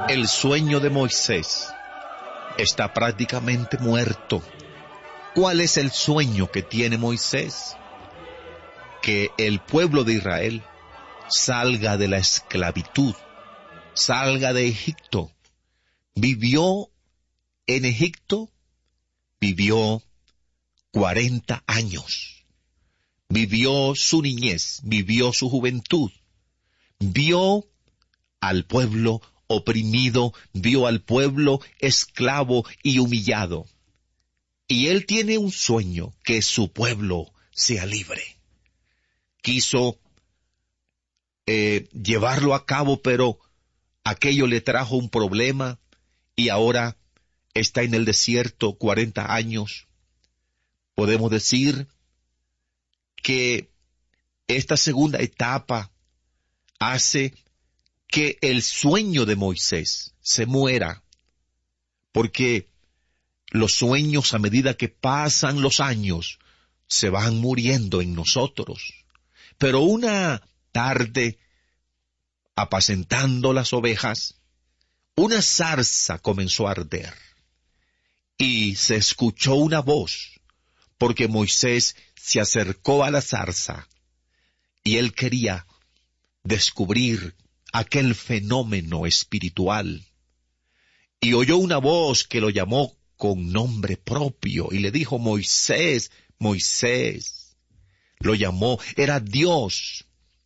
El sueño de Moisés está prácticamente muerto. ¿Cuál es el sueño que tiene Moisés? Que el pueblo de Israel salga de la esclavitud, salga de Egipto. Vivió en Egipto, vivió 40 años. Vivió su niñez, vivió su juventud. Vio al pueblo oprimido, vio al pueblo esclavo y humillado. Y él tiene un sueño, que su pueblo sea libre. Quiso llevarlo a cabo, pero aquello le trajo un problema y ahora está en el desierto 40 años. Podemos decir que esta segunda etapa hace que el sueño de Moisés se muera, porque los sueños, a medida que pasan los años, se van muriendo en nosotros. Pero una tarde, apacentando las ovejas, una zarza comenzó a arder, y se escuchó una voz, porque Moisés se acercó a la zarza, y él quería descubrir aquel fenómeno espiritual. Y oyó una voz que lo llamó con nombre propio, y le dijo: Moisés, Moisés. Lo llamó, era Dios.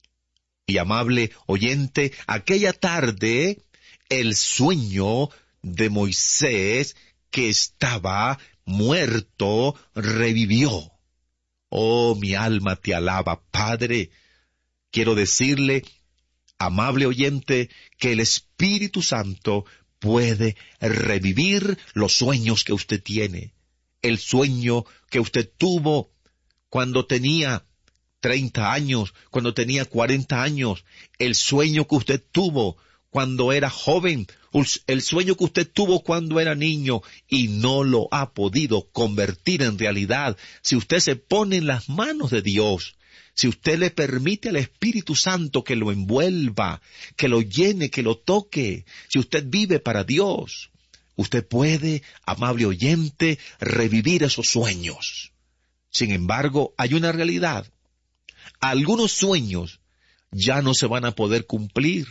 Y amable oyente, aquella tarde, el sueño de Moisés, que estaba muerto, revivió. Oh, mi alma te alaba, Padre. Quiero decirle, amable oyente, que el Espíritu Santo puede revivir los sueños que usted tiene. El sueño que usted tuvo cuando tenía 30 años, cuando tenía 40 años, el sueño que usted tuvo cuando era joven, el sueño que usted tuvo cuando era niño y no lo ha podido convertir en realidad. Si usted se pone en las manos de Dios, si usted le permite al Espíritu Santo que lo envuelva, que lo llene, que lo toque, si usted vive para Dios, usted puede, amable oyente, revivir esos sueños. Sin embargo, hay una realidad. Algunos sueños ya no se van a poder cumplir,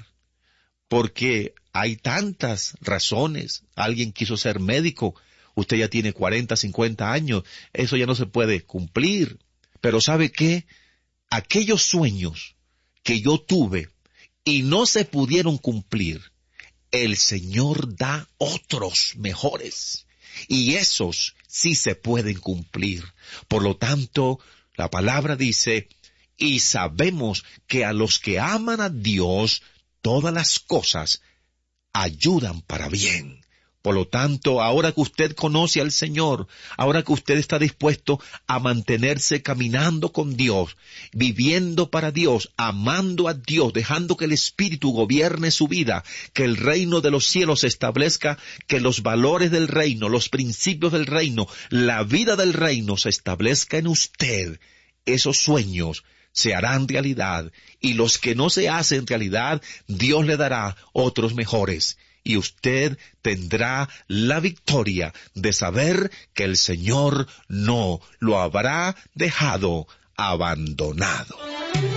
porque hay tantas razones. Alguien quiso ser médico, usted ya tiene 40, 50 años, eso ya no se puede cumplir. Pero ¿sabe qué? Aquellos sueños que yo tuve y no se pudieron cumplir, el Señor da otros mejores, y esos sí se pueden cumplir. Por lo tanto, la palabra dice: y sabemos que a los que aman a Dios, todas las cosas ayudan para bien. Por lo tanto, ahora que usted conoce al Señor, ahora que usted está dispuesto a mantenerse caminando con Dios, viviendo para Dios, amando a Dios, dejando que el Espíritu gobierne su vida, que el reino de los cielos se establezca, que los valores del reino, los principios del reino, la vida del reino se establezca en usted, esos sueños se harán realidad, y los que no se hacen realidad, Dios le dará otros mejores. Y usted tendrá la victoria de saber que el Señor no lo habrá dejado abandonado.